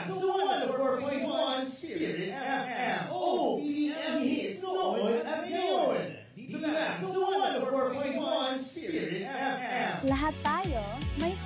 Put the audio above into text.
sa 104.1 Spirit FM. OPM Hits noon at ngayon. Dito lang sa 104.1 Spirit FM. Lahat tayo may